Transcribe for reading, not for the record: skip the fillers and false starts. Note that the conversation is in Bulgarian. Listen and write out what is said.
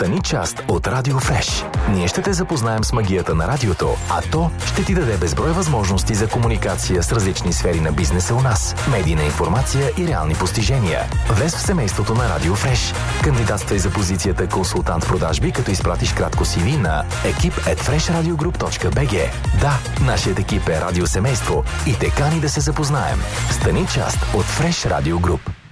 Стани част от Радио Фреш. Ние ще те запознаем с магията на радиото, а то ще ти даде безброй възможности за комуникация с различни сфери на бизнеса у нас, медийна информация и реални постижения. Влез в семейството на Радио Фреш. Кандидатствай за позицията консултант в продажби, като изпратиш кратко CV на ekip@freshradiogroup.bg. Да, нашият екип е радиосемейство и те кани да се запознаем. Стани част от Fresh Radio Group.